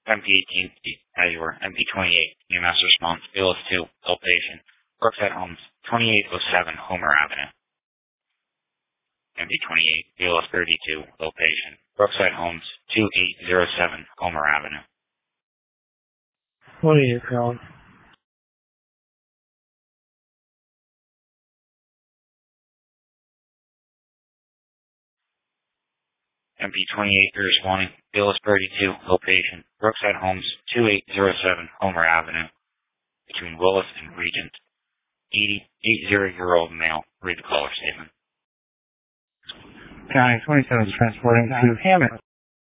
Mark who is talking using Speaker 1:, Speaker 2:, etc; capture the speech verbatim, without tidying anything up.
Speaker 1: M P eighteen, Azure, M P twenty-eight, E M S response, Willis two, location, Brookside Homes, twenty-eight oh seven, Homer Avenue. M P twenty-eight, Willis thirty-two, location, Brookside Homes, twenty-eight oh seven, Homer Avenue.
Speaker 2: twenty-eight, Colin.
Speaker 1: M P twenty-eight, responding, Willis thirty-two, location, Brookside Homes, twenty-eight oh seven, Homer Avenue, between Willis and Regent. eighty, eighty-year-old male. Read the caller statement.
Speaker 2: County twenty-seven is transporting to Hammett.